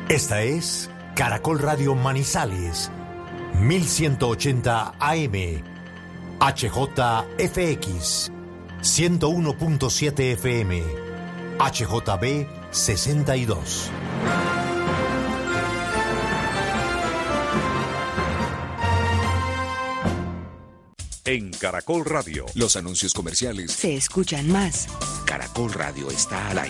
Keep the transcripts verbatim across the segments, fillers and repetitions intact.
Esta es Caracol Radio Manizales, mil ciento ochenta A M, H J F X, ciento uno punto siete F M, H J B sesenta y dos. En Caracol Radio, los anuncios comerciales se escuchan más. Caracol Radio está al aire.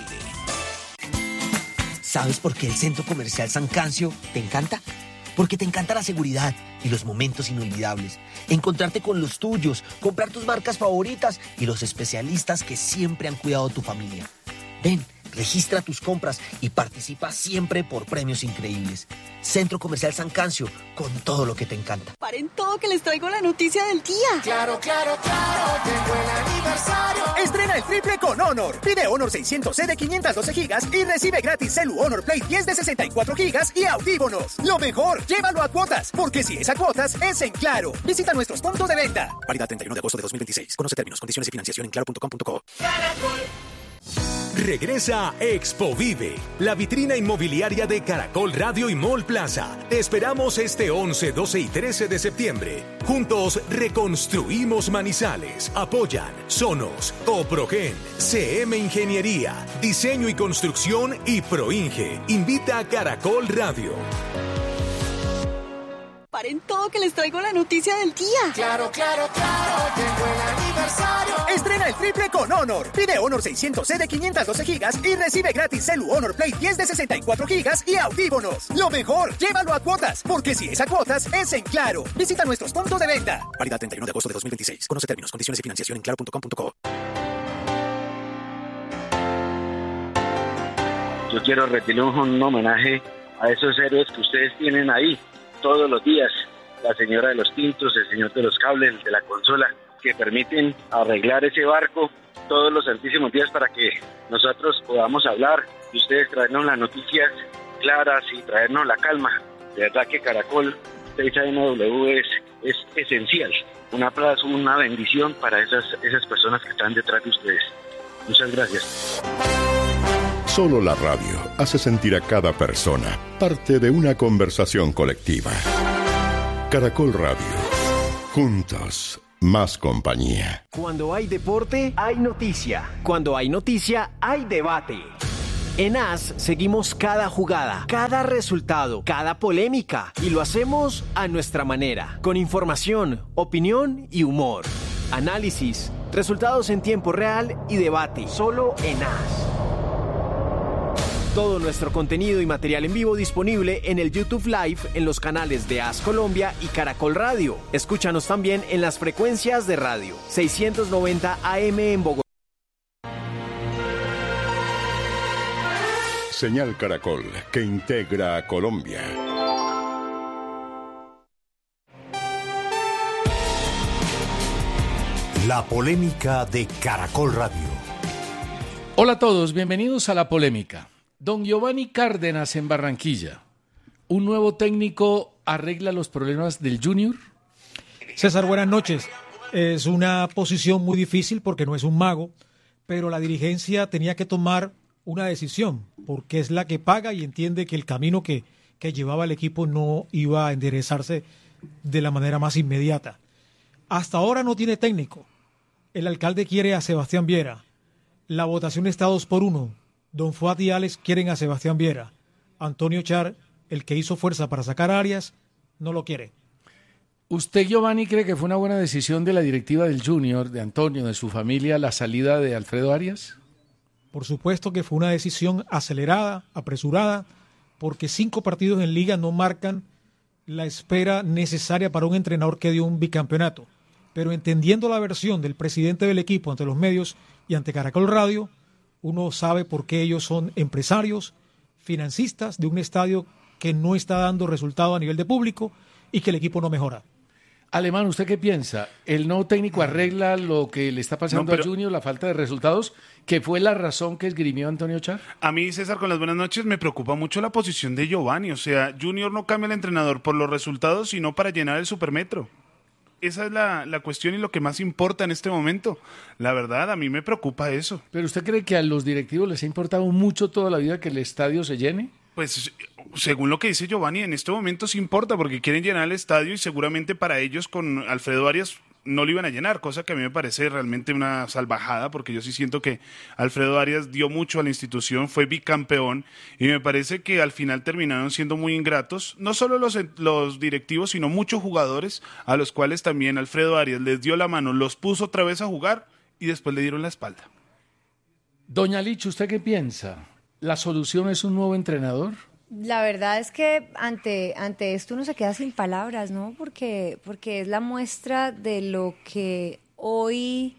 ¿Sabes por qué el Centro Comercial San Cancio te encanta? Porque te encanta la seguridad y los momentos inolvidables. Encontrarte con los tuyos, comprar tus marcas favoritas y los especialistas que siempre han cuidado tu familia. Ven, registra tus compras y participa siempre por premios increíbles. Centro Comercial San Cancio, con todo lo que te encanta. Paren todo que les traigo la noticia del día. Claro, claro, claro, llegó el aniversario. Estrena el triple con Honor. Pide Honor seiscientos C de quinientos doce gigas y recibe gratis Celu Honor Play diez de sesenta y cuatro gigas y audífonos. Lo mejor, llévalo a cuotas, porque si es a cuotas, es en Claro. Visita nuestros puntos de venta. Válido treinta y uno de agosto de dos mil veintiséis. Conoce términos, condiciones y financiación en claro punto com punto co. Caracol. Regresa Expo Vive, la vitrina inmobiliaria de Caracol Radio y Mall Plaza. Te esperamos este once, doce y trece de septiembre. Juntos reconstruimos Manizales. Apoyan Sonos, Coprogen, C M Ingeniería, Diseño y Construcción y Proinge. Invita a Caracol Radio. Paren todo que les traigo la noticia del día. Claro, claro, claro, llegó el aniversario. Estrena el triple con Honor. Pide Honor seiscientos C de quinientos doce gigas y recibe gratis Celu Honor Play diez de sesenta y cuatro gigas y audífonos. Lo mejor, llévalo a cuotas, porque si es a cuotas, es en Claro. Visita nuestros puntos de venta. Válido treinta y uno de agosto de dos mil veintiséis. Conoce términos, condiciones y financiación en claro punto com punto co. Yo quiero rendirle un homenaje a esos héroes que ustedes tienen ahí todos los días, la señora de los tintos, el señor de los cables, el de la consola, que permiten arreglar ese barco todos los santísimos días para que nosotros podamos hablar y ustedes traernos las noticias claras y traernos la calma. De verdad que Caracol seis A M W es, es esencial. Un aplauso, una bendición para esas, esas personas que están detrás de ustedes. Muchas gracias. Solo la radio hace sentir a cada persona parte de una conversación colectiva. Caracol Radio. Juntos, más compañía. Cuando hay deporte, hay noticia. Cuando hay noticia, hay debate. En A S seguimos cada jugada, cada resultado, cada polémica y lo hacemos a nuestra manera, con información, opinión y humor. Análisis, resultados en tiempo real y debate, solo en A S. Todo nuestro contenido y material en vivo disponible en el YouTube Live en los canales de A S Colombia y Caracol Radio. Escúchanos también en las frecuencias de radio seiscientos noventa A M en Bogotá. Señal Caracol, que integra a Colombia. La polémica de Caracol Radio. Hola a todos, bienvenidos a La Polémica. Don Giovanni Cárdenas en Barranquilla. ¿Un nuevo técnico arregla los problemas del Junior? César, buenas noches. Es una posición muy difícil porque no es un mago, pero la dirigencia tenía que tomar una decisión porque es la que paga y entiende que el camino que, que llevaba el equipo no iba a enderezarse de la manera más inmediata. Hasta ahora no tiene técnico. El alcalde quiere a Sebastián Viera. La votación está dos por uno. Don Fuad y Alex quieren a Sebastián Viera. Antonio Char, el que hizo fuerza para sacar a Arias, no lo quiere. ¿Usted, Giovanni, cree que fue una buena decisión de la directiva del Junior, de Antonio, de su familia, la salida de Alfredo Arias? Por supuesto que fue una decisión acelerada, apresurada, porque cinco partidos en liga no marcan la espera necesaria para un entrenador que dio un bicampeonato. Pero entendiendo la versión del presidente del equipo ante los medios y ante Caracol Radio, uno sabe por qué ellos son empresarios, financistas de un estadio que no está dando resultado a nivel de público y que el equipo no mejora. Alemán, ¿usted qué piensa? ¿El nuevo técnico arregla lo que le está pasando no, pero... a Junior, la falta de resultados, que fue la razón que esgrimió Antonio Char? A mí, César, con las buenas noches, me preocupa mucho la posición de Giovanni. O sea, Junior no cambia el entrenador por los resultados, sino para llenar el supermetro. Esa es la, la cuestión y lo que más importa en este momento. La verdad, a mí me preocupa eso. ¿Pero usted cree que a los directivos les ha importado mucho toda la vida que el estadio se llene? Pues según lo que dice Giovanni, en este momento sí importa porque quieren llenar el estadio y seguramente para ellos con Alfredo Arias no lo iban a llenar, cosa que a mí me parece realmente una salvajada porque yo sí siento que Alfredo Arias dio mucho a la institución, fue bicampeón y me parece que al final terminaron siendo muy ingratos, no solo los, los directivos, sino muchos jugadores a los cuales también Alfredo Arias les dio la mano, los puso otra vez a jugar y después le dieron la espalda. Doña Licha, ¿usted qué piensa? ¿La solución es un nuevo entrenador? La verdad es que ante, ante esto uno se queda sin palabras, ¿no? Porque, porque es la muestra de lo que hoy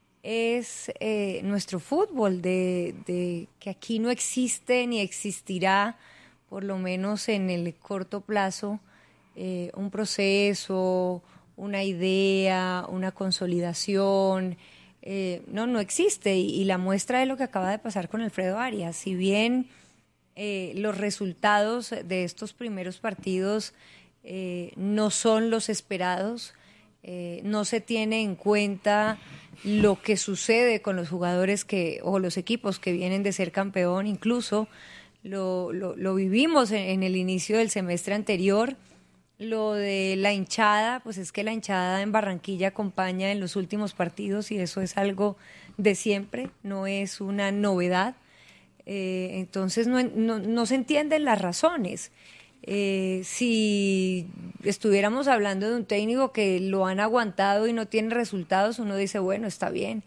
es eh, nuestro fútbol, de, de que aquí no existe ni existirá, por lo menos en el corto plazo, eh, un proceso, una idea, una consolidación. Eh, no, no existe. Y, y la muestra es lo que acaba de pasar con Alfredo Arias. Si bien Eh, los resultados de estos primeros partidos eh, no son los esperados, eh, no se tiene en cuenta lo que sucede con los jugadores que o los equipos que vienen de ser campeón, incluso lo, lo, lo vivimos en, en el inicio del semestre anterior. Lo de la hinchada, pues es que la hinchada en Barranquilla acompaña en los últimos partidos y eso es algo de siempre, no es una novedad. Eh, entonces no, no, no se entienden las razones. Eh, si estuviéramos hablando de un técnico que lo han aguantado y no tiene resultados, uno dice, bueno, está bien.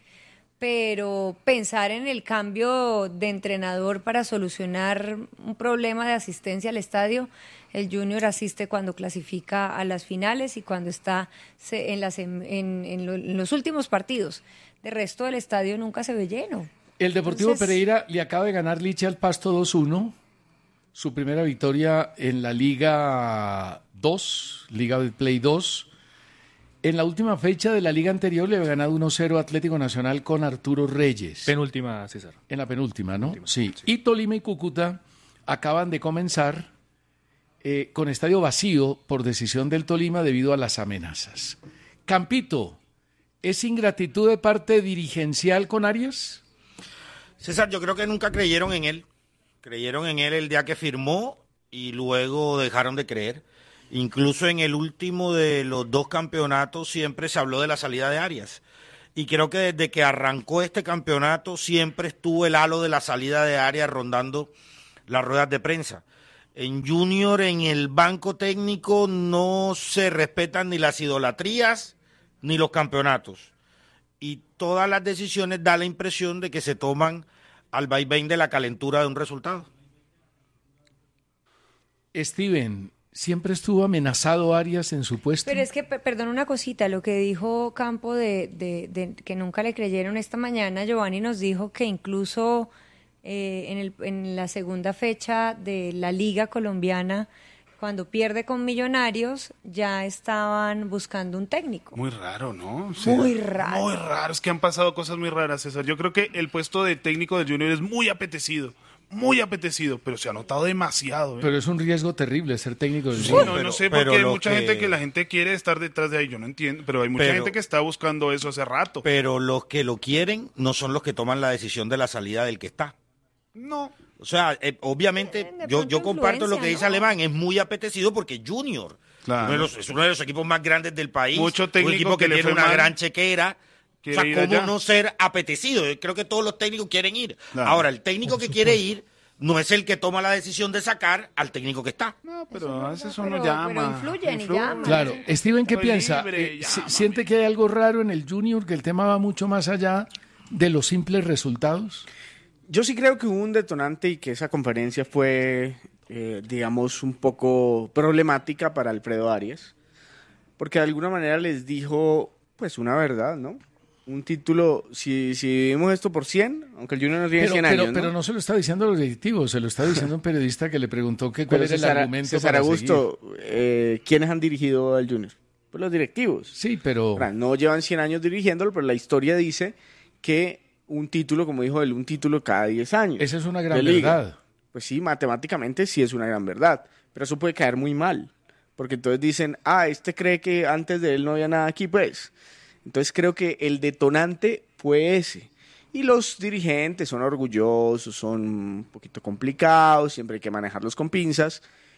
Pero pensar en el cambio de entrenador para solucionar un problema de asistencia al estadio, el Junior asiste cuando clasifica a las finales y cuando está en, las, en, en, lo, en los últimos partidos. De resto, el estadio nunca se ve lleno. El Deportivo Entonces, Pereira le acaba de ganar Licha al Pasto dos uno, su primera victoria en la Liga dos, Liga del Play dos. En la última fecha de la liga anterior le había ganado uno cero Atlético Nacional con Arturo Reyes. Penúltima, César. En la penúltima, ¿no? Penúltima, sí. sí. Y Tolima y Cúcuta acaban de comenzar eh, con estadio vacío por decisión del Tolima debido a las amenazas. Campito, ¿es ingratitud de parte dirigencial con Arias? César, yo creo que nunca creyeron en él. Creyeron en él el día que firmó y luego dejaron de creer. Incluso en el último de los dos campeonatos siempre se habló de la salida de Arias. Y creo que desde que arrancó este campeonato siempre estuvo el halo de la salida de Arias rondando las ruedas de prensa. En Junior, en el banco técnico, no se respetan ni las idolatrías ni los campeonatos. Y todas las decisiones da la impresión de que se toman al vaivén de la calentura de un resultado. Steven, ¿siempre estuvo amenazado Arias en su puesto? Pero es que, perdón una cosita, lo que dijo Campo de, de, de que nunca le creyeron esta mañana, Giovanni nos dijo que incluso eh, en, el, en la segunda fecha de la Liga Colombiana, cuando pierde con Millonarios, ya estaban buscando un técnico. Muy raro, ¿no? Sí, muy raro. Muy raro, es que han pasado cosas muy raras, César. Yo creo que el puesto de técnico del Junior es muy apetecido, muy apetecido, pero se ha notado demasiado. ¿eh? Pero es un riesgo terrible ser técnico del sí, Junior. No, pero, no sé, pero porque hay lo mucha que... gente que la gente quiere estar detrás de ahí, yo no entiendo, pero hay mucha pero, gente que está buscando eso hace rato. Pero los que lo quieren no son los que toman la decisión de la salida del que está. No. O sea, eh, obviamente, yo, yo comparto lo que dice ¿no? Alemán, es muy apetecido porque Junior claro. uno de los, es uno de los equipos más grandes del país, Mucho un equipo que, que tiene una mal, gran chequera. O sea, ¿cómo allá? no ser apetecido? Yo creo que todos los técnicos quieren ir. Claro. Ahora, el técnico que quiere ir no es el que toma la decisión de sacar al técnico que está. No, pero a veces uno pero, llama. Pero influyen y llaman. Claro. Steven, ¿qué Soy piensa? Libre, eh, ¿Siente que hay algo raro en el Junior, que el tema va mucho más allá de los simples resultados? Yo sí creo que hubo un detonante y que esa conferencia fue, eh, digamos, un poco problemática para Alfredo Arias, porque de alguna manera les dijo, pues, una verdad, ¿no? Un título, si, si vivimos esto por cien, aunque el Junior no tiene pero, cien pero, años, ¿no? Pero no se lo está diciendo a los directivos, se lo está diciendo un periodista que le preguntó que cuál pero era César, el argumento César para Augusto, seguir. Eh, ¿quiénes han dirigido al Junior? Pues los directivos. Sí, pero... Ahora, no llevan cien años dirigiéndolo, pero la historia dice que un título, como dijo él, un título cada diez años. Esa es una gran verdad. Pues sí, matemáticamente sí es una gran verdad, pero eso puede caer muy mal, porque entonces dicen, ah, este cree que antes de él no había nada aquí, pues. Entonces creo que el detonante fue ese. Y los dirigentes son orgullosos, son un poquito complicados, siempre hay que manejarlos con pinzas,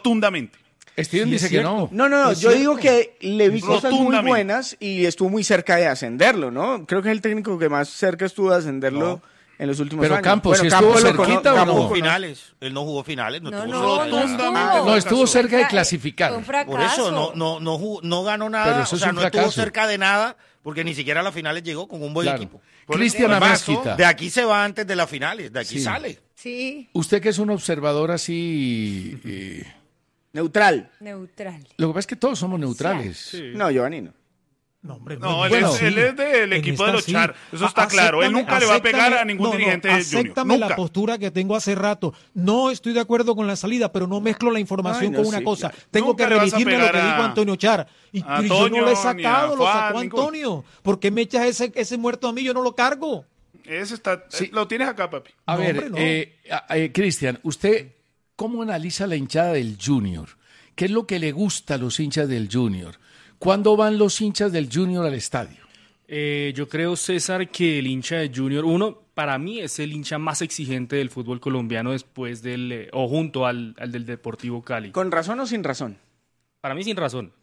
rotundamente. Steven Sí, dice es que cierto. no. No, no, no. Es Yo cierto. digo que le vi cosas muy Rotundamente. buenas y estuvo muy cerca de ascenderlo, ¿no? Creo que es el técnico que más cerca estuvo de ascenderlo en los últimos Pero años. Campos, ¿sí Campos estuvo lo cono- cerquita o Campos no? Jugó cono- finales. Él no jugó finales. No, No, estuvo no, cerca. no estuvo. No estuvo cerca de Fra- clasificar. Fue un fracaso. Por eso no, no, no, jugó- no ganó Pero nada, eso o es sea, un no estuvo fracaso. cerca de nada, porque ni siquiera a las finales llegó con un buen Claro. equipo. Cristian Además, Amezquita. de aquí se va antes de las finales, de aquí Sí. sale. Sí. Usted que es un observador así eh, Neutral. Neutral. Lo que pasa es que todos somos neutrales. Sí. No, Giovanni no. No, hombre, No, él, bueno, es, sí. él es del equipo de los sí. Char. Eso está claro. Él nunca le va a pegar a ningún no, no, dirigente de Junior. Acéptame Nunca. la postura que tengo hace rato. No estoy de acuerdo con la salida, pero no mezclo la información Ay, no, con una sí, cosa. claro. Tengo Nunca que le vas a remitirme a lo que pegar dijo a- Antonio Char. Y, a y yo no Toño, lo he ni a sacado, lo Juan, sacó ninguno. Antonio. ¿Por qué me echas ese, ese muerto a mí? Yo no lo cargo. Ese está, Sí. Lo tienes acá, papi. A No, ver, hombre, no. eh, a- eh, Cristian, ¿usted cómo analiza la hinchada del Junior? ¿Qué es lo que le gusta a los hinchas del Junior? ¿Cuándo van los hinchas del Junior al estadio? Eh, yo creo, César, que el hincha de Junior, uno, para mí es el hincha más exigente del fútbol colombiano después del, eh, o junto al, al del Deportivo Cali. ¿Con razón o sin razón? Para mí sin razón.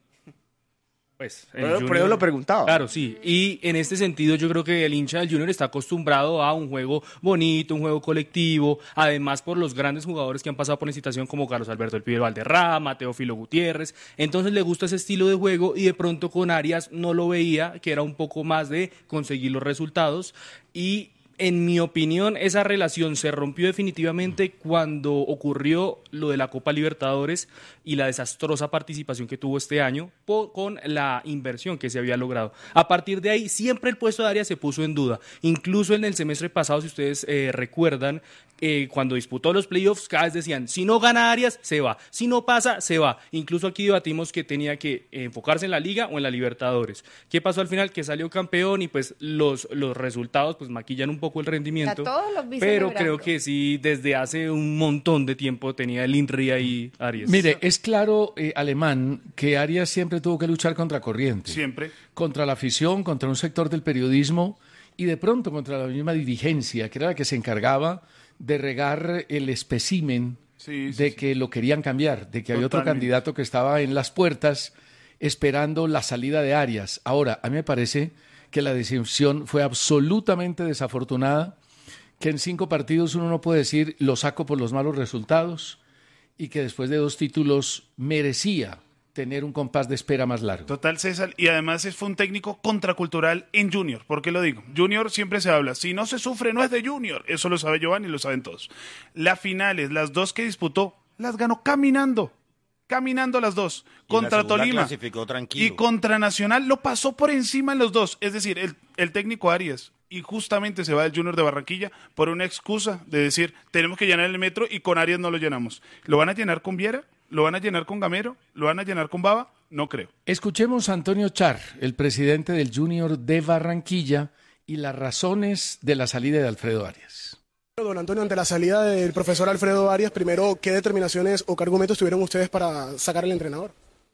Pues, el Pero, pero yo lo preguntaba. Claro, sí. Y en este sentido yo creo que el hincha del Junior está acostumbrado a un juego bonito, un juego colectivo, además por los grandes jugadores que han pasado por la institución como Carlos Alberto El Pibe Valderrama, Teófilo Gutiérrez. Entonces le gusta ese estilo de juego y de pronto con Arias no lo veía, que era un poco más de conseguir los resultados. Y en mi opinión, esa relación se rompió definitivamente cuando ocurrió lo de la Copa Libertadores y la desastrosa participación que tuvo este año por, con la inversión que se había logrado. A partir de ahí, siempre el puesto de Arias se puso en duda. Incluso en el semestre pasado, si ustedes eh, recuerdan, eh, cuando disputó los playoffs, cada vez decían, si no gana Arias, se va. Si no pasa, se va. Incluso aquí debatimos que tenía que eh, enfocarse en la Liga o en la Libertadores. ¿Qué pasó al final? Que salió campeón y pues los, los resultados pues maquillan un poco el rendimiento. A todos los vi Pero celebrando. creo que sí, desde hace un montón de tiempo tenía el INRI ahí Arias. Mire, es claro, eh, Alemán, que Arias siempre tuvo que luchar contra corriente. Siempre. Contra la afición, contra un sector del periodismo y de pronto contra la misma dirigencia, que era la que se encargaba de regar el espécimen Sí, sí, de sí. que lo querían cambiar, de que había otro Totalmente. candidato que estaba en las puertas esperando la salida de Arias. Ahora, a mí me parece que la decisión fue absolutamente desafortunada, que en cinco partidos uno no puede decir lo saco por los malos resultados y que después de dos títulos merecía tener un compás de espera más largo. Total, César, y además es- fue un técnico contracultural en Junior. ¿Por qué lo digo? Junior siempre se habla, si no se sufre no es de Junior, eso lo sabe Giovanni y lo saben todos. Las finales, las dos que disputó, las ganó caminando, caminando las dos, Y la contra segunda Tolima clasificó tranquilo. y contra Nacional, lo pasó por encima en los dos, es decir, el, el técnico Arias, y justamente se va del Junior de Barranquilla por una excusa de decir, tenemos que llenar el metro y con Arias no lo llenamos. ¿Lo van a llenar con Viera? ¿Lo van a llenar con Gamero? ¿Lo van a llenar con Baba? No creo. Escuchemos a Antonio Char, el presidente del Junior de Barranquilla, y las razones de la salida de Alfredo Arias. Don Antonio, ante la salida del profesor Alfredo Arias, primero, ¿qué determinaciones o qué argumentos tuvieron ustedes para sacar al entrenador?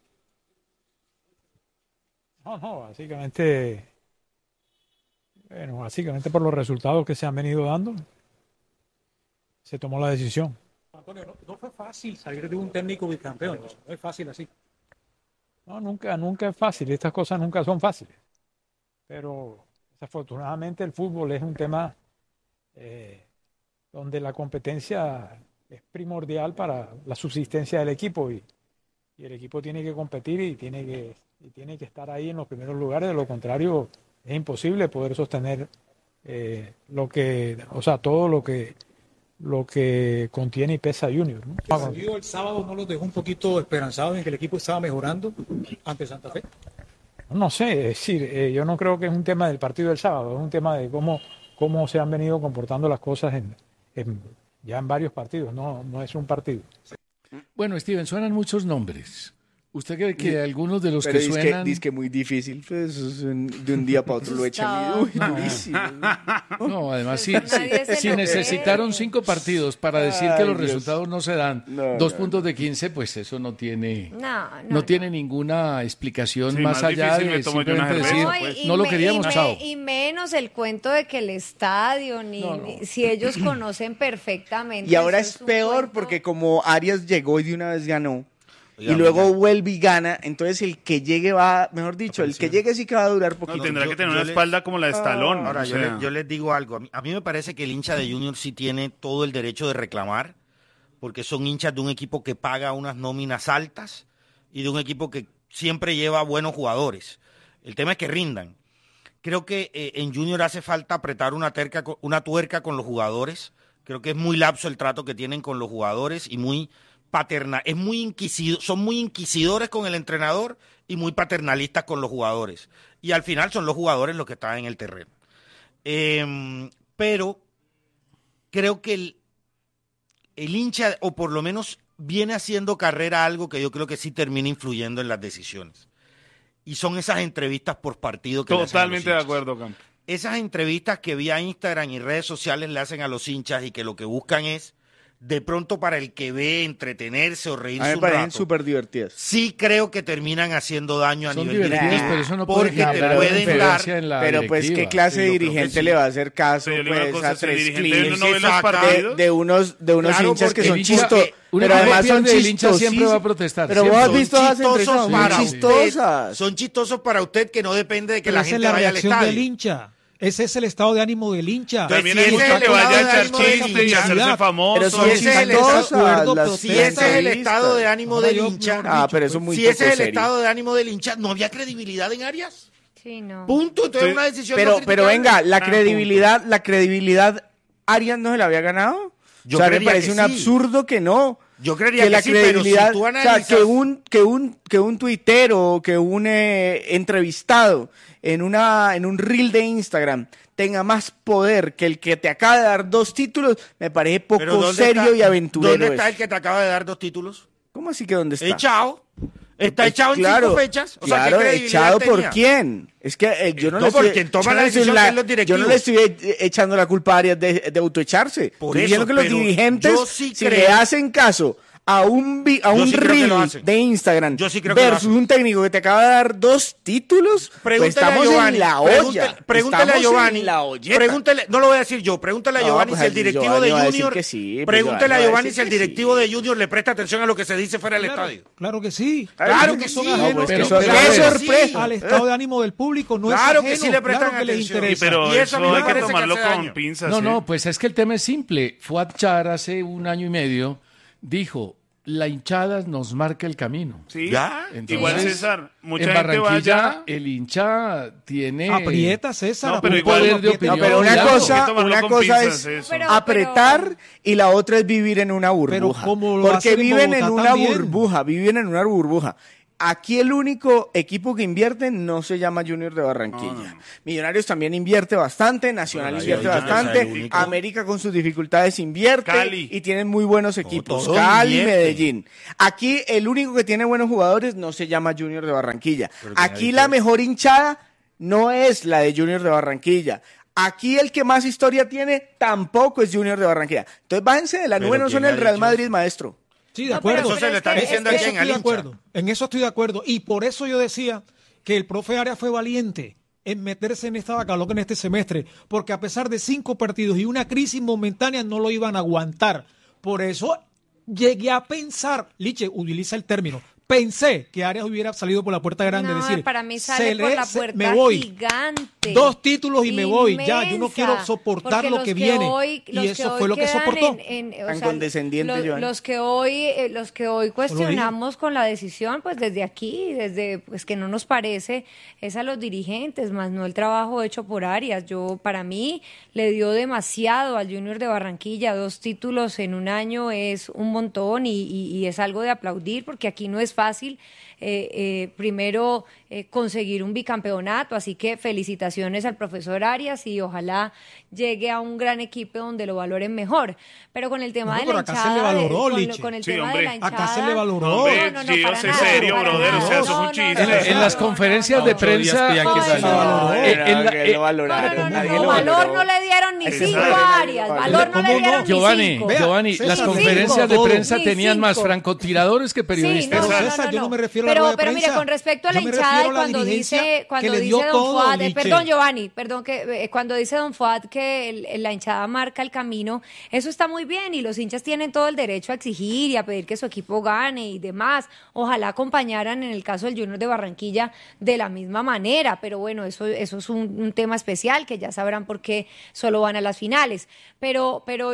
No, no, básicamente, bueno, básicamente por los resultados que se han venido dando, se tomó la decisión. Antonio, no, no fue fácil salir de un técnico bicampeón, no, no es fácil así. No, nunca, nunca es fácil, estas cosas nunca son fáciles. Pero desafortunadamente el fútbol es un tema eh, donde la competencia es primordial para la subsistencia del equipo y, y el equipo tiene que competir y tiene que, y tiene que estar ahí en los primeros lugares, de lo contrario es imposible poder sostener eh, lo que, o sea, todo lo que lo que contiene y pesa Junior, ¿no? El partido el sábado no los dejó un poquito esperanzados en que el equipo estaba mejorando ante Santa Fe. No sé, es decir, eh, yo no creo que es un tema del partido del sábado, es un tema de cómo, cómo se han venido comportando las cosas en, en, ya en varios partidos, no, no es un partido. Bueno, Steven, suenan muchos nombres. ¿Usted cree que algunos de los Pero que dice suenan... que, dice que muy difícil, pues, es un- de un día para otro lo echan. Uy, No. durísimo. No, además, si, Pues nadie se si lo necesitaron cree. cinco partidos para decir que Ay, los Dios. resultados no se dan, No, dos no, puntos de quince, pues eso no tiene, No, no, no, tiene ninguna explicación Sí, más más allá difícil me de tomo yo una simplemente cerveza, decir, pues. y no lo me- queríamos, y me- chao. Y menos el cuento de que el estadio, ni, No, no. ni- si ellos conocen perfectamente. Y ahora eso es un peor cuento. porque como Arias llegó y de una vez ganó, Oiga, y luego oiga. vuelve y gana, entonces el que llegue va, mejor dicho, el que llegue sí que va a durar poquito. Y tendrá yo- que tener yo una les- espalda como la de Stallone. Ahora, o yo, sea. le- yo les digo algo. A mí, a mí me parece que el hincha de Junior sí tiene todo el derecho de reclamar, porque son hinchas de un equipo que paga unas nóminas altas y de un equipo que siempre lleva buenos jugadores. El tema es que rindan. Creo que eh, en Junior hace falta apretar una, terca, co- una tuerca con los jugadores. Creo que es muy lapso el trato que tienen con los jugadores y muy paternal, es muy inquisido, son muy inquisidores con el entrenador y muy paternalistas con los jugadores. Y al final son los jugadores los que están en el terreno. Eh, pero creo que el, el hincha, o por lo menos viene haciendo carrera algo que yo creo que sí termina influyendo en las decisiones. Y son esas entrevistas por partido que Totalmente le hacen a los de acuerdo, Campo. Esas entrevistas que vía Instagram y redes sociales le hacen a los hinchas y que lo que buscan es, de pronto para el que ve, entretenerse o reírse A mí me un parecen rato. súper divertidas. Sí creo que terminan haciendo daño a Son nivel divertidas, directivo. pero eso no puede porque te generar pueden diferencia dar... en la Pero pues, ¿qué directiva. clase de Sí, yo creo que dirigente sí. le va a hacer caso Pero yo le digo una pues, cosa, a si el tres dirigente clips no ve los de, partidos? de unos, de unos Claro, hinchas que porque son el chistosos? hincha- una Pero vez además son pierde, el hincha siempre va a chistosísimos. protestar, Pero siempre. vos has Son visto esas chistosos entrevistas, son para muy usted. chistosas. Son chistosos para usted, que no depende de que Pero la esa es gente la vaya al reacción estadio. del hincha. Ese es el estado de ánimo del hincha. También si hay ese gente es que el le vaya a estado de echar ánimo del chistes y hincha. hacerse famoso. Pero Si son ese es el chistosas estado- las si ese es el entrevistas. estado de ánimo Ahora del yo- hincha, mejor Ah, dicho, pero eso es muy si ese poco es el serio. estado de ánimo del hincha, no había credibilidad en Arias. Sí, no. Punto. Entonces Sí. una decisión Pero, no pero criticable. venga, la Ah, credibilidad, la credibilidad, ¿Arias no se la había ganado? Yo o sea, me creería parece que un sí. absurdo que no. Yo creería que, la sí, pero si credibilidad, tú o analizas... sea, que un, que un, que un tuitero, que un eh, entrevistado en una, en un reel de Instagram tenga más poder que el que te acaba de dar dos títulos, me parece pero poco ¿dónde serio está- y aventurero. ¿Dónde está eso. el que te acaba de dar dos títulos? ¿Cómo así que dónde está? Echado. Está Eh, echado en claro, cinco fechas. O claro, sea, ¿qué credibilidad echado por tenía? quién. Es que eh, yo no, No, le por estoy, quien toma yo no la le estoy decisión, la- que es los directivos. yo no le estoy eh, echando la culpa a Arias de, de autoecharse. Por Estoy eso, diciendo que los pero dirigentes, yo sí si creo- le hacen caso a un, vi- a Yo un sí creo que lo reel hacen. de Instagram Yo sí creo que lo versus hacen. un técnico que te acaba de dar dos títulos, pues Pregúntele estamos a Giovanni, en la olla. pregúntele, pregúntele a Estamos Giovanni, en la olleta. pregúntele, no lo voy a decir yo, pregúntele a No, Giovanni pues si el el directivo Giovanni de va a decir Junior, que sí, pues pregúntele Giovanni a va a Giovanni decir si el que directivo sí. de Junior le presta atención a lo que se dice fuera del Claro, estadio. claro que sí. Claro que son sí. ajenos No, pues, pero- que pero- qué pero- sorpresa. al estado de ánimo del público. No Claro es que ajeno, sí le prestan claro que les atención. interesa. Sí, pero Y eso a mí eso me hay que parece que tomarlo hace con daño. pinzas. No, ¿sí? no, pues es que el tema es simple. Fuad Char hace un año y medio dijo, la hinchada nos marca el camino. Sí. ¿Ya? Entonces, Igual César, mucha en gente Barranquilla vaya. el hincha tiene Aprieta, César. No, pero un igual- poder de aprieta. opinión. No, pero una claro. cosa, Hay que tomarlo una con cosa pinzas, es eso. Pero- apretar y la otra es vivir en una Pero burbuja. como lo Porque hacen en viven en Bogotá una también. burbuja, viven en una burbuja. Aquí el único equipo que invierte no se llama Junior de Barranquilla. No, no. Millonarios también invierte bastante, Nacional Bueno, ahí invierte hay que bastante, pensar el único. América con sus dificultades invierte Cali. y tienen muy buenos equipos. todo Cali, invierte. Medellín. Aquí el único que tiene buenos jugadores no se llama Junior de Barranquilla. Pero tiene Aquí la mejor hinchada no es la de Junior de Barranquilla. Aquí el que más historia tiene tampoco es Junior de Barranquilla. Entonces bájense de la Pero nube, no ¿quién son ha el Real dicho Madrid, eso? maestro. Sí, de No, pero- acuerdo. Eso se le está es que- diciendo es a que- quién, estoy al de hincha. acuerdo. En eso estoy de acuerdo. Y por eso yo decía que el profe Arias fue valiente en meterse en esta vaca loca en este semestre, porque a pesar de cinco partidos y una crisis momentánea no lo iban a aguantar. Por eso llegué a pensar, Liche, utiliza el término, pensé que Arias hubiera salido por la puerta grande, No, es decir, para mí sale se por le- la se- puerta me voy. gigante. Dos títulos y me voy. Ya, yo no quiero Inmensa. soportar Porque lo los que viene. hoy- Y los eso hoy fue lo que quedan soportó. en- en- o Tan sea, condescendiente, lo- Joan. los que hoy, eh, los que hoy dije. cuestionamos con la decisión, pues desde aquí, desde pues que no nos parece, es a los dirigentes, más no el trabajo hecho por Arias. Yo, para mí, le dio demasiado al Junior de Barranquilla. Dos títulos en un año es un montón y, y- y es algo de aplaudir, porque aquí no es fácil. Eh, eh, primero eh, conseguir un bicampeonato, así que felicitaciones al profesor Arias y ojalá llegue a un gran equipo donde lo valoren mejor. Pero con el tema No, de pero la acá hinchada, se le valoró, de- con, lo- Liche. con el Sí, tema hombre. de la hinchada, Acá se le valoró. No, Hombre, no, no, sí, para sé nada, serio, para brother, o nada. sea, eso No, es un no, chiste. no, En, no, en las no, conferencias no, de no. Ocho días prensa... pedían que Ay, saliera. no. Eh, en la- que eh, lo valoraron. No, no, nadie no, lo valor valoró. no le dieron ni Exacto. cinco a Arias, valor no le ¿Cómo dieron no? Giovanni, ni cinco. Vea, Giovanni, César, las ni conferencias cinco, de prensa ni tenían más cinco. francotiradores que Sí, periodistas. no, no, no, César, no, yo no me refiero a la pero, rueda de pero mire, prensa. con respecto a la Yo me hinchada refiero y a la cuando dirigencia dice, cuando que le dice dio Don todo, Fuad, eh, Liche. perdón Giovanni, perdón que eh, cuando dice Don Fuad que el- el- la hinchada marca el camino, eso está muy bien y los hinchas tienen todo el derecho a exigir y a pedir que su equipo gane y demás. Ojalá acompañaran en el caso del Junior de Barranquilla de la misma manera, pero bueno, eso, eso es un, un tema especial que ya sabrán por qué solo van a las finales. Pero, pero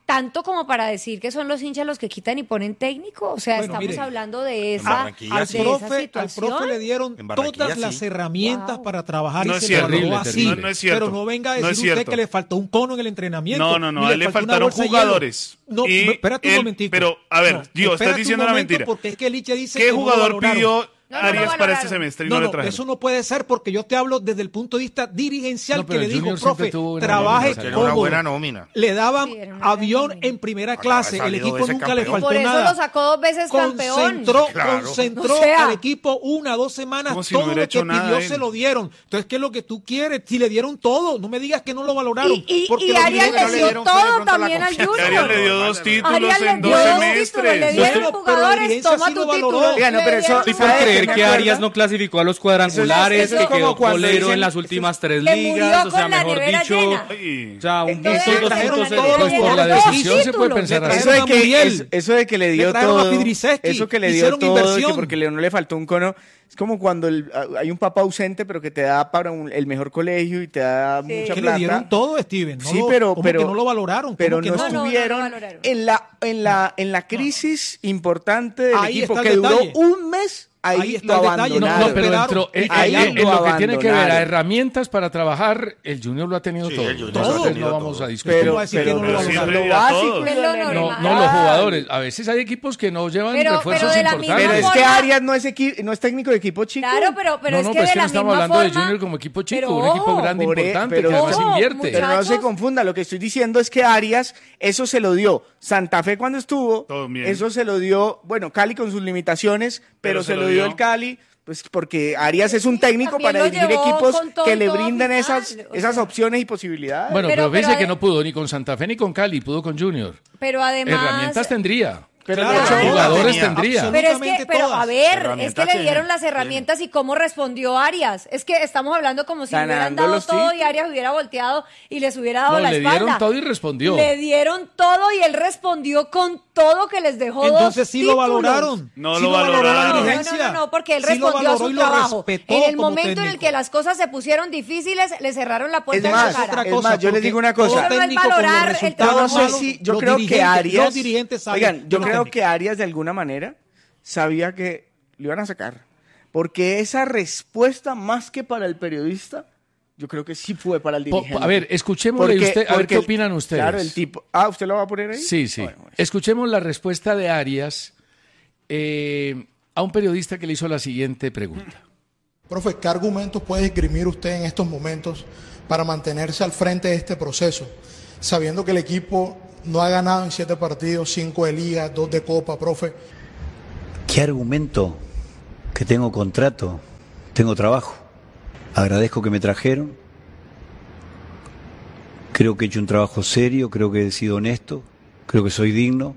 tanto como para decir que son los hinchas los que quitan y ponen técnico. O sea, Bueno, estamos mire, hablando de En esa, Barranquilla de sí. esa Al profe, al situación. profe le dieron En Barranquilla todas las sí. herramientas Wow. para trabajar No y es se cierto, trabajó terrible, así. terrible. No, no es cierto. Pero no venga a No decir es usted cierto. que le faltó un cono en el entrenamiento. No, no, no, ni a él le faltó una faltaron bolsa de hielo. jugadores. No, Y espérate un él- momentico. pero, a ver, No, Dios, estás espérate un diciendo una momento, mentira. Porque es que Liche dice ¿Qué que no lo jugador valoraron. pidió No, no lo Arias para este valoraron. semestre y No, no, no, le trajeron? eso no puede ser porque yo te hablo desde el punto de vista dirigencial No, pero que le el dijo, Junior siempre profe, tuvo una trabaje nómina, Tiene cómodo. una buena nómina. Le daban Sí, era una avión buena en primera Acaba clase, de el salir equipo ese nunca le campeón. faltó Por eso nada. lo sacó dos veces campeón. Concentró, Claro. concentró O sea, al equipo una, dos semanas, como si no todo hubiera lo que hecho nada pidió él. se lo dieron. Entonces, ¿qué es lo que tú quieres? Si le dieron todo, no me digas que no lo valoraron. Y, y, porque y los Arias dirigentes le le dio dieron fue de todo pronto la también al confianza. Junior. Arias le dio dos títulos Arias le en dio dos dos semestres. títulos, le No, dieron pero la jugadores, dirigencia toma sí tu lo valoró. título. Oiga, no, Le pero eso, dieron sí puedo jugadores. creer ¿me que acuerda? Arias no clasificó a los cuadrangulares, Eso es que como quedó cuando colero dicen- en las últimas tres que ligas, murió o sea, con la mejor nevera dicho, llena. Ay, o sea, un Entonces, punto, dos trajeron puntos, todos los Pues por la Dos decisión se puede títulos. pensar Le así. trajeron Eso de, a que, Muriel. es- eso de que le Le dio trajeron a todo, Fidrisewski, eso que le dio hicieron todo, inversión. que porque le, no le faltó un cono, es como cuando el- hay un papá ausente, pero que te da para un- el mejor colegio y te da mucha Que plata. le dieron todo, Steven. No Sí, lo- pero, ¿cómo pero que no lo valoraron. Pero ¿Cómo que no, no? No, no, no lo estuvieron valoraron. en la en la en la crisis importante del Ahí equipo está que el duró detalle. un mes. Ahí, Ahí lo está el detalle. abandonaron. No, no, pero esperaron. dentro, eh, Ahí eh, en lo lo que tiene que ver a abandonaron. herramientas para trabajar, el Junior lo ha tenido Sí, todo. el Junior lo ha Entonces tenido no vamos todo. a discutir. Pero- decir que no lo pero valoraron. siempre Lo era básico todo. Es lo No, No, normal. no los jugadores. A veces hay equipos que no llevan Pero- refuerzos pero de la importantes. Pero misma es que forma- Arias no es equi- no es técnico de equipo chico. Claro, pero, pero no, es no, que pero es de que no la estamos misma hablando de forma- Junior como equipo chico, pero un equipo ojo, grande, Por e- importante, pero que además ojo, invierte. Pero no se Muchachos. confunda, lo que estoy diciendo es que Arias, eso se lo dio Santa Fe cuando estuvo, Todo bien. eso se lo dio, bueno, Cali con sus limitaciones, pero, se, lo dio el Cali, pues porque Arias es un técnico también para lo dirigir llevó equipos con todo que le y todo brindan final, esas, o esas sea. opciones y posibilidades. Bueno, Pero- pero, pero fíjese que ade- no pudo ni con Santa Fe ni con Cali, pudo con Junior. Pero además... Herramientas tendría. Pero Claro, de hecho, jugadores tenía. tendría. Pero es que, Absolutamente pero todas. a ver, es que Herramientas le tiene, dieron las tiene. herramientas y cómo respondió Arias. Es que estamos hablando como si le hubieran Ganando dado los todo y títulos. Arias hubiera volteado y les hubiera dado No, la le espalda. dieron todo y respondió. Le dieron todo y él respondió con todo que les dejó dos Entonces sí lo títulos. valoraron. No Sí lo valoró la valoraron. No, dirigencia. no, no, no, porque él Sí lo respondió a valoró su y lo trabajo. respetó En el como momento en el técnico. que las cosas se pusieron difíciles, le cerraron la Es puerta en más, la cara. es más, yo les digo una cosa. Eso no es técnico con los valorar el resultados Yo no sé malos, si, yo los creo que dirigentes- Arias, los dirigentes saben, oigan, yo no creo técnico. que Arias de alguna manera sabía que lo iban a sacar, porque esa respuesta más que para el periodista, yo creo que sí fue para el Po- dirigente. a ver, escuchémosle Porque- usted, a ver porque qué el- opinan ustedes. Claro, el tipo, ah, ¿usted lo va a poner ahí? Sí, sí. Bueno, Escuchemos la respuesta de Arias eh, a un periodista que le hizo la siguiente pregunta. Profe, ¿qué argumentos puede esgrimir usted en estos momentos para mantenerse al frente de este proceso, sabiendo que el equipo no ha ganado en siete partidos, cinco de liga, dos de copa, profe? ¿Qué argumento? Que tengo contrato, tengo trabajo. Agradezco que me trajeron. Creo que he hecho un trabajo serio, creo que he sido honesto, creo que soy digno.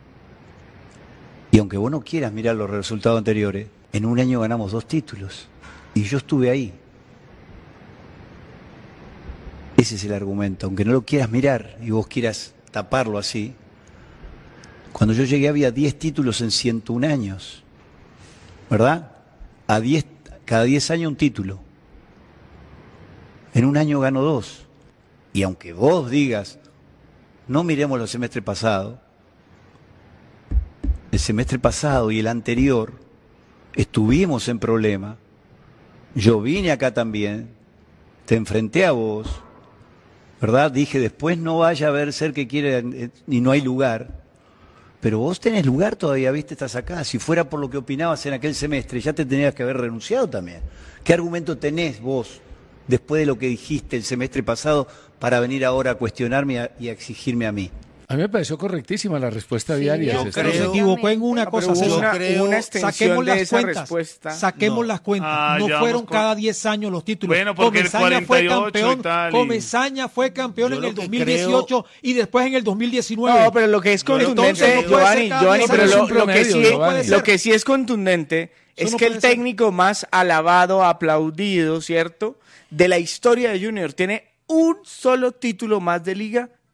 Y aunque vos no quieras mirar los resultados anteriores, en un año ganamos dos títulos. Y yo estuve ahí. Ese es el argumento. Aunque no lo quieras mirar y vos quieras taparlo así. Cuando yo llegué había diez títulos en ciento un años. ¿Verdad? A diez, cada diez años un título. En un año gano dos. Y aunque vos digas, no miremos los semestres pasados, el semestre pasado y el anterior estuvimos en problema. Yo vine acá también, te enfrenté a vos, ¿verdad? Dije, después no vaya a ver ser que quiere y no hay lugar. Pero vos tenés lugar todavía, viste, estás acá. Si fuera por lo que opinabas en aquel semestre, ya te tenías que haber renunciado también. ¿Qué argumento tenés vos, después de lo que dijiste el semestre pasado, para venir ahora a cuestionarme y a, y a exigirme a mí? A mí me pareció correctísima la respuesta Sí, de Arias. yo Está Pero bien. se equivocó en una No, cosa, pero hubo César. una- creo- una extensión Saquemos de las esa cuentas. respuesta. Saquemos No. las cuentas. Ah, no ya fueron vamos con- cada diez años los títulos. Bueno, porque el Comesaña fue cuarenta y ocho campeón. y tal, y- Comesaña fue campeón Yo en lo el que dos mil dieciocho y después en el dos mil diecinueve. No, pero lo que es Pero contundente, entonces no puede Giovanni, ser cada Giovanni, diez pero años. lo, un lo que promedio, sí, Giovanni. lo que sí es contundente es no que el puede ser. técnico más alabado, aplaudido, ¿cierto?, de la historia de Junior tiene un solo título más de liga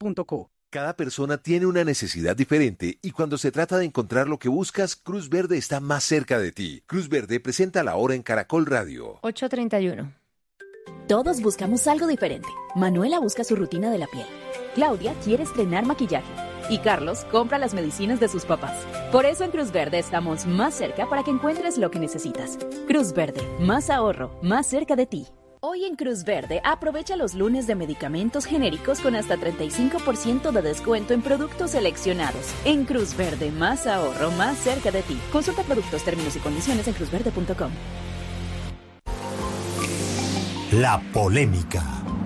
punto co. Cada persona tiene una necesidad diferente y cuando se trata de encontrar lo que buscas, Cruz Verde está más cerca de ti. Cruz Verde presenta la hora en Caracol Radio. ocho treinta y uno. Todos buscamos algo diferente. Manuela busca su rutina de la piel. Claudia quiere estrenar maquillaje. Y Carlos compra las medicinas de sus papás. Por eso en Cruz Verde estamos más cerca para que encuentres lo que necesitas. Cruz Verde, más ahorro, más cerca de ti. Hoy en Cruz Verde, aprovecha los lunes de medicamentos genéricos con hasta treinta y cinco por ciento de descuento en productos seleccionados. En Cruz Verde, más ahorro, más cerca de ti. Consulta productos, términos y condiciones en cruz verde punto com. La polémica.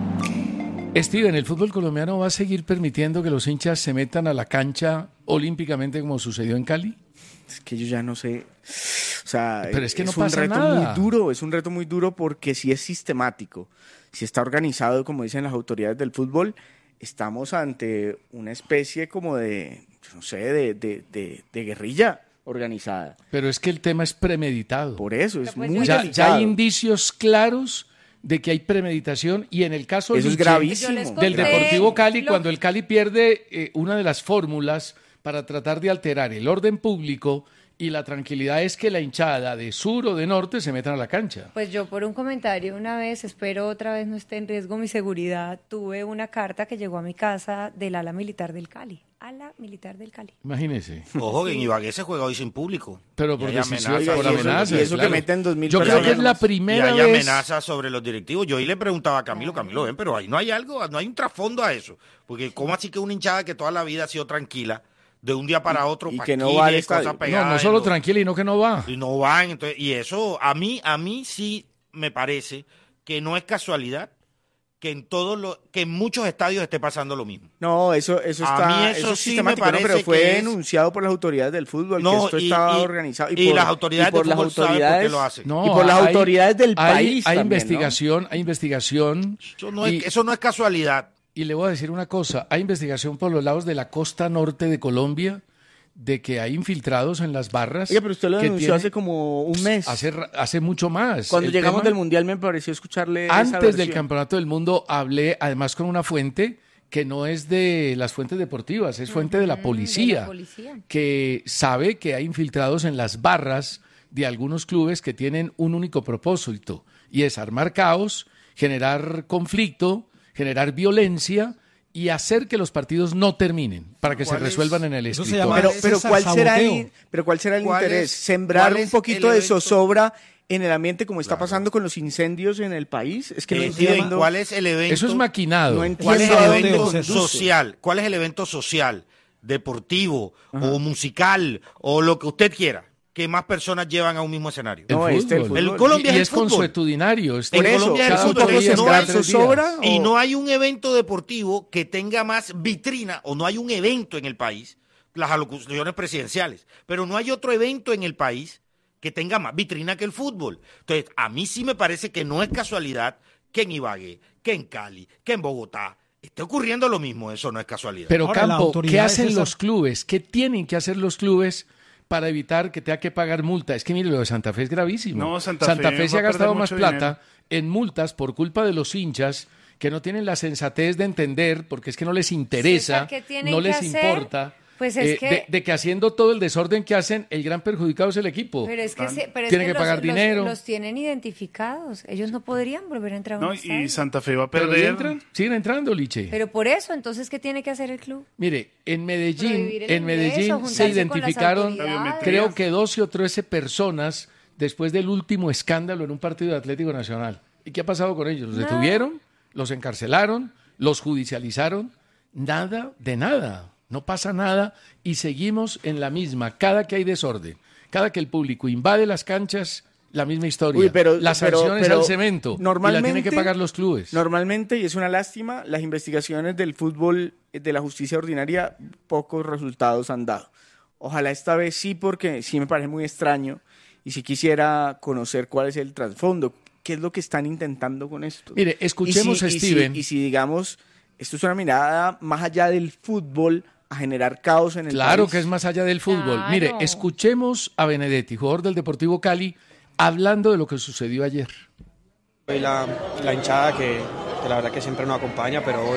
Steven, ¿el fútbol colombiano va a seguir permitiendo que los hinchas se metan a la cancha olímpicamente como sucedió en Cali? Es que yo ya no sé. O sea, pero es que no es un pasa reto nada. muy duro, es un reto muy duro porque si es sistemático, si está organizado, como dicen las autoridades del fútbol, estamos ante una especie como de, no sé, de, de, de, de guerrilla organizada. Pero es que el tema es premeditado. Por eso, es pues, muy ya, delicado. ya hay indicios claros de que hay premeditación y en el caso Eso es Liche, gravísimo. del Deportivo Cali, lo- cuando el Cali pierde eh, una de las fórmulas para tratar de alterar el orden público y la tranquilidad es que la hinchada de sur o de norte se metan a la cancha. Pues yo por un comentario una vez, espero otra vez no esté en riesgo mi seguridad, tuve una carta que llegó a mi casa del ala militar del Cali. Ala militar del Cali. Imagínese. Ojo, que en Ibagué se juega hoy sin público. Pero por Y hay decisión, amenazas por sobre- amenazas, y eso que claro. meten dos mil Yo creo que es la primera y hay vez. amenazas sobre los directivos. Yo ahí le preguntaba a Camilo, Camilo, ven, pero ahí no hay algo, no hay un trasfondo a eso. Porque ¿cómo así que una hinchada que toda la vida ha sido tranquila, de un día para otro, Y pa' que no aquí, va al de estadio. cosas No, pegadas no en solo los- tranquila y no que no va. y no van, entonces, y eso a mí, a mí sí me parece que no es casualidad que en todos los, que en muchos estadios esté pasando lo mismo. No, eso, eso A está, mí eso eso es sí sistemático, me ¿no? parece Pero fue que es- denunciado por las autoridades del fútbol, No, que esto y- estaba y- organizado. y las autoridades y por del las fútbol saben por qué autoridades, lo hacen. No, y por las hay- autoridades del hay- país Hay, también, ¿no? investigación, hay investigación. Eso no, es, y- eso no es casualidad. Y le voy a decir una cosa, hay investigación por los lados de la costa norte de Colombia de que hay infiltrados en las barras. Oye, pero usted lo que denunció tienen- hace como un mes. Hace, ra- hace mucho más. Cuando El llegamos tema- del Mundial me pareció escucharle esa Antes del versión. Campeonato del Mundo hablé además con una fuente que no es de las fuentes deportivas, es fuente de la policía, de la policía. que sabe que hay infiltrados en las barras de algunos clubes que tienen un único propósito y es armar caos, generar conflicto, generar violencia y hacer que los partidos no terminen para que se ¿Cuál es? resuelvan en el Eso se escritorio. llama- Pero, Ese pero es el ¿cuál será el, saboteo. pero ¿cuál será el ¿Cuál interés? es- ¿Sembrar cuál un es poquito el de evento? zozobra en el ambiente como está pasando con los incendios en el país? Es que no Eh, Steven, entiendo. ¿cuál es el evento? Eso es maquinado. No ¿Cuál entiendo es el a dónde evento conduce. social? ¿Cuál es el evento social, deportivo o musical o lo que usted quiera que más personas llevan a un mismo escenario? El No, este, el fútbol. fútbol. El Colombia y es es el fútbol. consuetudinario. este- Por En eso, Colombia es el cada fútbol. poco Y no sembrar hay- zozobra Y o- no hay un evento deportivo que tenga más vitrina o no hay un evento en el país, las alocuciones presidenciales, pero no hay otro evento en el país que tenga más vitrina que el fútbol. Entonces, a mí sí me parece que no es casualidad que en Ibagué, que en Cali, que en Bogotá esté ocurriendo lo mismo. Eso no es casualidad. Pero Ahora, la Campo, autoridad ¿qué es hacen esa- los clubes? ¿Qué tienen que hacer los clubes para evitar que tenga que pagar multa? Es que mire, lo de Santa Fe es gravísimo. No, Santa Fe Fe va se a ha perder gastado más mucho plata en multas por culpa de los hinchas que no tienen la sensatez de entender, porque es que no les interesa, César, ¿qué tienen no que les hacer? importa. Pues es eh, que- de, de que haciendo todo el desorden que hacen, el gran perjudicado es el equipo. Pero es que, se- pero es Tienen que que los- pagar los- dinero. Los, tienen identificados. Ellos no podrían volver a entrar a un No, estadio. y Santa Fe va a Pero perder. ya entran, siguen entrando, Liche. Pero por eso, entonces, ¿qué tiene que hacer el club? Mire, en Medellín, Prohibir el en ingreso, Medellín juntarse se con las identificaron, autoridades. creo que doce o trece personas después del último escándalo en un partido de Atlético Nacional. ¿Y qué ha pasado con ellos? ¿Los Nada. detuvieron? ¿Los encarcelaron? ¿Los judicializaron? Nada de nada. No pasa nada y seguimos en la misma. Cada que hay desorden, cada que el público invade las canchas, la misma historia. Uy, pero, las pero- sanciones pero al cemento. Normalmente, y la tienen que pagar los clubes. Normalmente, y es una lástima, las investigaciones del fútbol, eh, de la justicia ordinaria, pocos resultados han dado. Ojalá esta vez sí, porque sí me parece muy extraño y sí quisiera conocer cuál es el trasfondo, qué es lo que están intentando con esto. Mire, escuchemos Y si- a y si- Steven. Y si, digamos, esto es una mirada más allá del fútbol a generar caos en el Claro país. que es más allá del fútbol. Claro. Mire, escuchemos a Benedetti, jugador del Deportivo Cali, hablando de lo que sucedió ayer. Hoy la, la hinchada que, que la verdad que siempre nos acompaña, pero hoy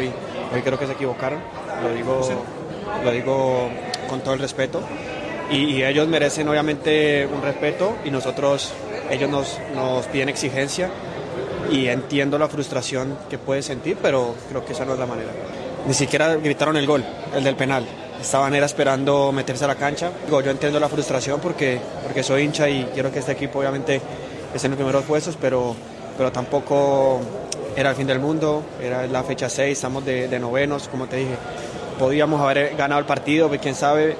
Hoy creo que se equivocaron, lo digo, lo digo con todo el respeto. Y, y ellos merecen obviamente un respeto y nosotros, ellos nos, nos piden exigencia y entiendo la frustración que puede sentir, pero creo que esa no es la manera. Ni siquiera gritaron el gol, el del penal. Estaban era esperando meterse a la cancha. Digo, yo entiendo la frustración porque, porque soy hincha y quiero que este equipo obviamente esté en los primeros puestos, pero, pero tampoco era el fin del mundo, era la fecha seis, estamos de, de novenos, como te dije. Podíamos haber ganado el partido, quién sabe,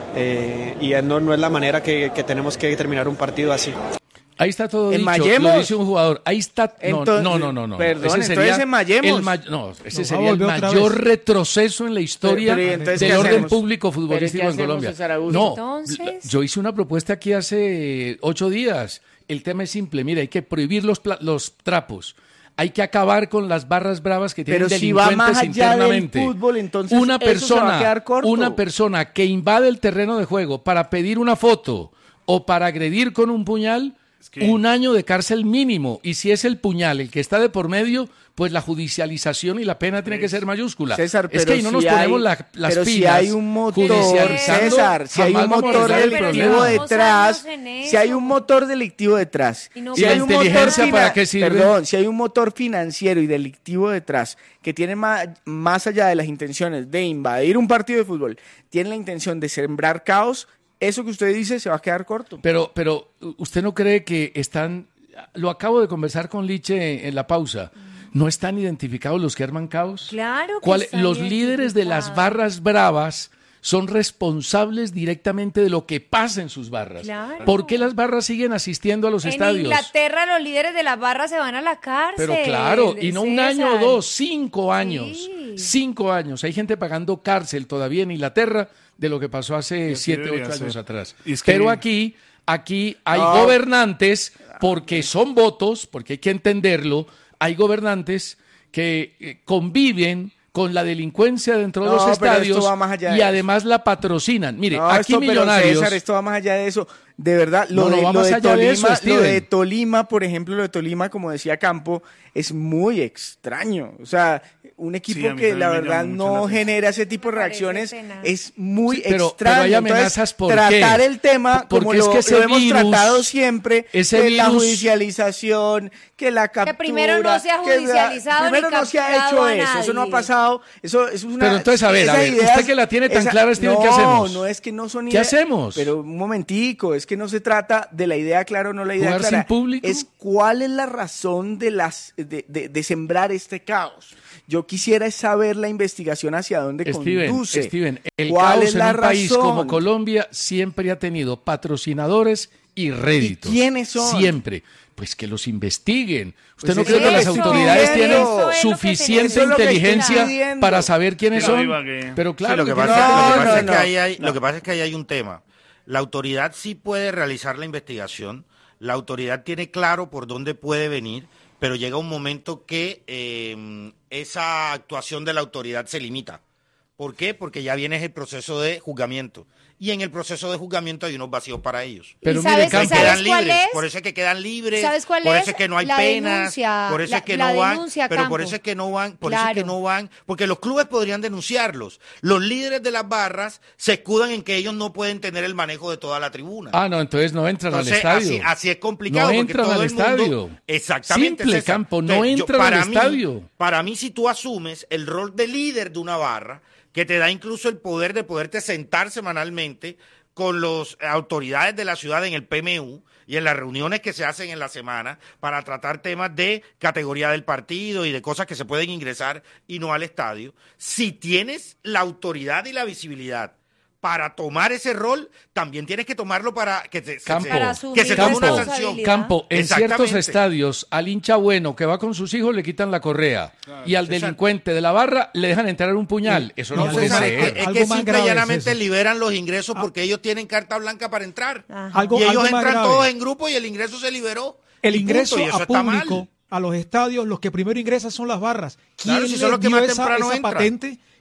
eh, y no, no es la manera que, que tenemos que terminar un partido así. Ahí está todo en dicho, Mayemos, lo dice un jugador. Ahí está. No, entonces, no, no, no, no. Perdón, ese entonces sería en Mayemos. El ma no, ese Nos sería el mayor retroceso en la historia pero, pero, del orden hacemos? público futbolístico en Colombia. No, entonces... yo hice una propuesta aquí hace ocho días. El tema es simple. Mira, hay que prohibir los, los trapos. Hay que acabar con las barras bravas que tienen pero delincuentes si va más allá internamente. Del fútbol, entonces una eso persona, se va a quedar corto. una persona que invade el terreno de juego para pedir una foto o para agredir con un puñal, es que... un año de cárcel mínimo. Y si es el puñal el que está de por medio, pues la judicialización y la pena tiene que ser mayúscula. César, es que ahí no si nos hay, ponemos la, las pero pilas. Si hay un motor, César, si hay un motor delictivo detrás, si hay un motor delictivo detrás, no si hay un motor para qué sirve? Perdón, si hay un motor financiero y delictivo detrás que tiene más, más allá de las intenciones de invadir un partido de fútbol, tiene la intención de sembrar caos, eso que usted dice se va a quedar corto. Pero, pero ¿usted no cree que están, lo acabo de conversar con Liche en la pausa, ¿no están identificados los que arman caos? Claro que ¿Cuál, están los líderes de las barras bravas son responsables directamente de lo que pasa en sus barras. Claro. ¿Por qué las barras siguen asistiendo a los en estadios? En Inglaterra los líderes de las barras se van a la cárcel. Pero claro, y no un César. año o dos, cinco años. Sí. Cinco años. Hay gente pagando cárcel todavía en Inglaterra de lo que pasó hace siete, ocho años ser. atrás. Es que... Pero aquí, aquí hay no. gobernantes, porque son votos, porque hay que entenderlo, hay gobernantes que eh, conviven con la delincuencia dentro de no, los estadios y además eso. la patrocinan. Mire, no, aquí esto, Millonarios... Pero César, esto va más allá de eso. De verdad, lo, no, de, no, lo, de, Tolima, de, eso, lo de Tolima, por ejemplo, lo de Tolima, como decía Campo, es muy extraño. O sea, un equipo sí, que la verdad no genera ese tipo de reacciones es muy sí, pero, Pero extraño. hay amenazas. Entonces, ¿por tratar qué? el tema Porque como es lo, que lo hemos virus, tratado siempre, ese que virus, la judicialización, que la captura. Que primero no se ha judicializado la, Primero ni no se ha hecho eso, nadie. eso no ha pasado. Eso, eso es una, pero entonces, a ver, a ver, ideas, usted que la tiene tan esa, clara, Steven, no, ¿qué hacemos? No, no es que no son ideas. ¿Qué hacemos? Pero un momentico, es que no se trata de la idea clara o no la idea ¿Jugar clara. sin público? Es cuál es la razón de, las, de, de, de sembrar este caos. Yo quisiera saber la investigación hacia dónde Steven, conduce. Steven, el ¿Cuál caos es en la un razón? país como Colombia siempre ha tenido patrocinadores y réditos. ¿Y quiénes son? Siempre. Pues que los investiguen. ¿Usted Pues no cree que las autoridades tienen suficiente inteligencia para saber quiénes son? Pero claro, sí, lo que pasa, no, lo que pasa no, es que no, ahí hay, no. lo que pasa es que ahí hay un tema. La autoridad sí puede realizar la investigación. La autoridad tiene claro por dónde puede venir, pero llega un momento que eh, esa actuación de la autoridad se limita. ¿Por qué? Porque ya viene el proceso de juzgamiento. Y en el proceso de juzgamiento hay unos vacíos para ellos. Pero sabes, mire, ¿sabes quedan cuál libres, es? por eso es que quedan libres, ¿Sabes cuál por es? eso es que no hay la penas, denuncia, por eso la, es que la no van, denuncia, pero Campo. por eso es que no van, por claro. eso es que no van, porque los clubes podrían denunciarlos. Los líderes de las barras se escudan en que ellos no pueden tener el manejo de toda la tribuna. Ah, no, entonces no entran entonces, al estadio. Así, así es complicado. No porque entran todo al el mundo, estadio. Exactamente. Simple, César. Campo, no entonces, entran yo, para al mí, estadio. Para mí, si tú asumes el rol de líder de una barra, que te da incluso el poder de poderte sentar semanalmente con las autoridades de la ciudad en el P M U y en las reuniones que se hacen en la semana para tratar temas de categoría del partido y de cosas que se pueden ingresar y no al estadio. Si tienes la autoridad y la visibilidad para tomar ese rol, también tienes que tomarlo para que, te, Campo, se, que se tome una sanción. Campo, en ciertos estadios, al hincha bueno que va con sus hijos le quitan la correa claro, y al delincuente de la barra le dejan entrar un puñal. Eso no, no puede ser. Es, es que simple y llanamente es liberan los ingresos porque ah. ellos tienen carta blanca para entrar. Algo, y ellos algo entran todos en grupo y el ingreso se liberó. El ingreso punto, y eso a público, a los estadios, los que primero ingresan son las barras. ¿Quién claro, si les son los que dio más esa, temprano esa entran. patente?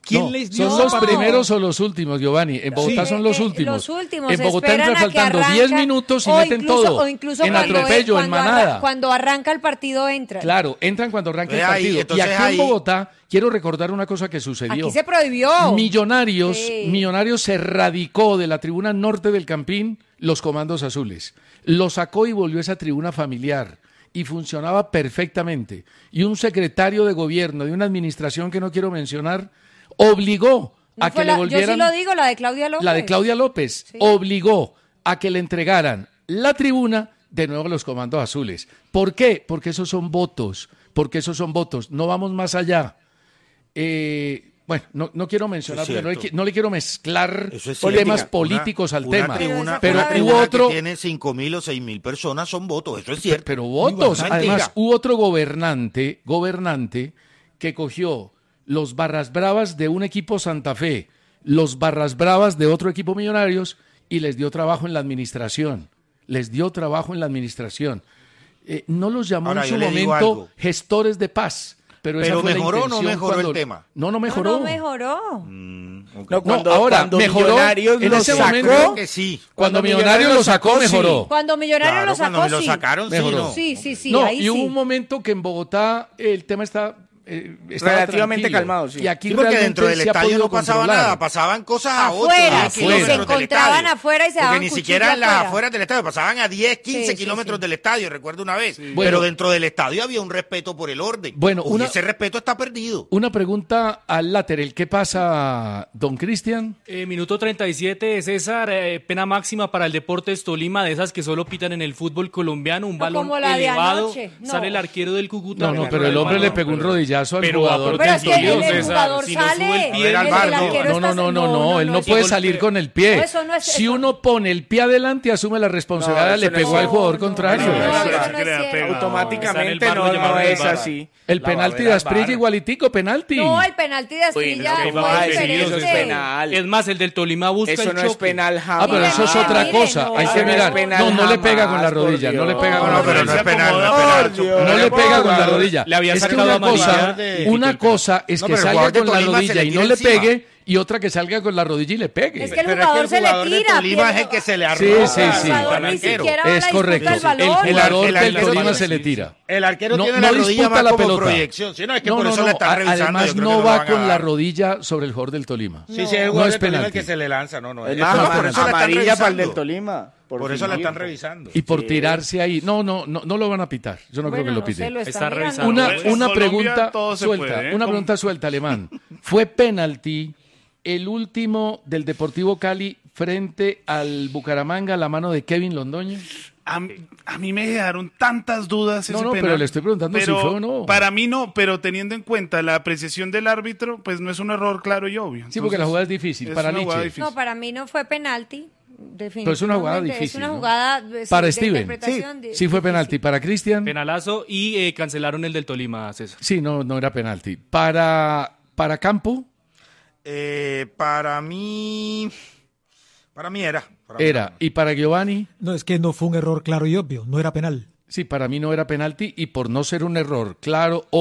¿Quién No, les dio ¿Son ese los partido? primeros o los últimos, Giovanni? En Bogotá Sí. son los Eh, eh, últimos. los últimos, En Bogotá esperan entran a que faltando arranca, diez minutos y o meten incluso- todo. o incluso en cuando atropello, es- en cuando manada. arran- Cuando arranca el partido entran. Claro, entran cuando arranca el Ve ahí, partido. Y entonces aquí ahí- en Bogotá quiero recordar una cosa que sucedió. Aquí se prohibió. Millonarios, Sí. Millonarios se radicó de la tribuna norte del Campín los comandos azules. Lo sacó y volvió a esa tribuna familiar. Y funcionaba perfectamente. Y un secretario de gobierno de una administración que no quiero mencionar obligó No a fue que la- le volvieran... Yo sí lo digo, la de Claudia López. La de Claudia López Sí. obligó a que le entregaran la tribuna de nuevo a los comandos azules. ¿Por qué? Porque esos son votos, porque esos son votos. No vamos más allá. Eh, bueno, no, no quiero mencionar, Eso es porque no, le, cierto. qui- no le quiero mezclar Eso es temas cierto. políticos Una- al una tema. tribuna- pero una hubo tribuna otro... que tiene cinco mil o seis mil personas, son votos, eso es cierto. Pero votos. Mentira. Además, hubo otro gobernante, gobernante que cogió los barras bravas de un equipo Santa Fe, los barras bravas de otro equipo Millonarios y les dio trabajo en la administración. Les dio trabajo en la administración. Eh, no los llamó Ahora, en yo su le digo momento algo. gestores de paz. Pero, esa Pero fue la mejoró o no intención mejoró el cuando- tema. No, no No, mejoró. no mejoró. No, cuando, No, ahora, cuando mejoró Millonarios en lo ese sacó, momento que sí. Cuando Millonarios lo sacó, sí. mejoró. Cuando Millonarios Claro, lo sacó, cuando me lo sí. sacaron, sí, Mejoró. no. Sí, sí, sí, No, ahí y hubo sí. un momento que en Bogotá el tema está eh, estaba Relativamente tranquilo. calmado, sí. Y aquí Sí, porque realmente dentro del se ha estadio podido no pasaba controlar. nada, pasaban cosas a ocho, Afuera, diez sí, kilómetros se del encontraban estadio. afuera y se Porque daban ni cuchillo siquiera en las afuera. afueras del estadio, pasaban a diez, quince Sí, sí, kilómetros sí. del estadio, recuerdo una vez. Bueno. Pero dentro del estadio había un respeto por el orden. Bueno, Uy, una- ese respeto está perdido. Una pregunta al lateral. ¿Qué pasa, don Cristian? Eh, minuto treinta y siete, César, eh, pena máxima para el Deportes Tolima, de esas que solo pitan en el fútbol colombiano, un No balón como la de elevado, anoche, no. sale el arquero del Cúcuta. No, no, pero el hombre le pegó un rodillazo al Pero jugador. va Pero es que Dolió, el, el César, jugador si no sale, sube el pie, el, al el bar, no. arquero No, no, está- no, no, no, él no y puede golpe- salir con el pie. No, eso no es- Si eso- uno pone el pie adelante, asume la responsabilidad, No, le eso no pegó es- al jugador no, contrario. no, Eso eso es no que es le da cierto. pega. Automáticamente Está en el no, bar, lo no llamaron es el bar. así. El penalti de Asprilla igualitico, penalti. No, el penalti de Uy, Asprilla no, fue ¿cómo va a decir diferente. eso? Es penal. Es más, el del Tolima busca Eso el no choque. es penal Ah, jamás. pero eso es Mire, otra mire, cosa. no, Hay eso que no es mirar. penal No, no le pega con la jamás, por rodilla. No le Dios. pega con No, la no, pero no rodilla. es penal, no es Por penal. Dios. No le pega con la rodilla. Le había Es que sacado una cosa, amarilla de- una cosa es No, que pero el salga jugador de con la Tolima se rodilla le y tira no le encima. pegue, y otra que salga con la rodilla y le pegue. Es que el Pero es que jugador el se le jugador de tira. Tolima pierde- es el que se le Sí, arroja sí, al sí. jugador al ni arquero. siquiera va a Es la correcto. disputa del El balón. jugador El del arquero Tolima tiene- se le tira. El arquero No, tiene no la rodilla disputa más la como pelota. proyección. Sí, no, es que No, por no, eso no. le están a- revisando. Además, yo creo no que lo va van a con la dar. rodilla sobre el jugador del Tolima. Sí, sí, es el No jugador es del Tolima el penalti. que se le lanza. No, no. Es eso más, no, por eso le están amarilla para el del revisando. Tolima. Por fin. eso le están revisando. Y por tirarse ahí. No, no, no, no lo van a pitar. Yo no creo Bueno, que lo no piten. sé, lo están Está mirando. revisando. Una, En una Colombia pregunta todo se suelta, puede, ¿eh? una ¿Cómo? pregunta suelta, Alemán. ¿Fue penalti el último del Deportivo Cali frente al Bucaramanga a la mano de Kevin Londoño? A, a mí me dejaron tantas dudas No, ese no, penal. pero le estoy preguntando si Pero fue o no. Para mí no, pero teniendo en cuenta la apreciación del árbitro, pues no es un error claro y obvio. Sí, porque la jugada es difícil, para una jugada Liche. difícil. No, para mí no fue penalti. Definitivamente. Pero es una jugada Es difícil, una ¿no? jugada de, Para de Steven. interpretación de- Sí fue penalti. Para Cristian, Penalazo y eh, cancelaron el del Tolima, César. sí, no, no era penalti. Para, para Campo, Eh, para mí. Para mí era. Para mí era. Y para Giovanni, No, es que no fue un error claro y obvio, no era penal. sí, para mí no era penalti. Y por no ser un error claro o